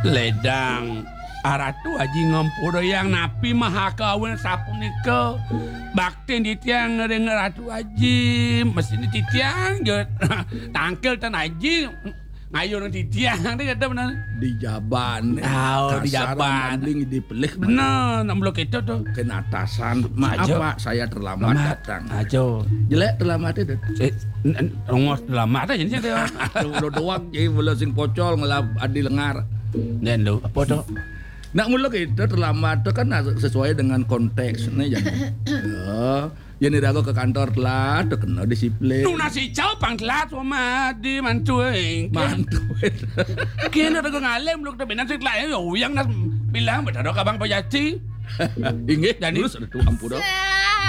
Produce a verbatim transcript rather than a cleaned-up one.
Ledang Aratu Haji Ngempudo yang napi maha kawin sapunika bakti ditiang ngering Ratu Haji mesin ditiang jo tangkel tan Haji ngayo nang ditiang dia kata benar Di jaban. oh di jaban Bling dipelih. benar nang blok itu tuh Kena atasan. Maaf Maju. Pak, saya terlambat datang. ajo Jelek terlambat itu. ngos lama aja jadi dia Udah doang jadi bola sing pocol ngelap adi lengar. dan lu apa tuh Nak mula kita terlambat itu kan sesuai dengan konteks nih jangan. Ya, jadi aku ke kantor telat, tuh kena disiplin. nu nasi jauh pangklat sama di mantu eh Mantu. kena ada ngalem lu tapi nanti lain yo yang nas bilang betul kabang pajati Ingat Jadi- terus ada tuh ampun dong.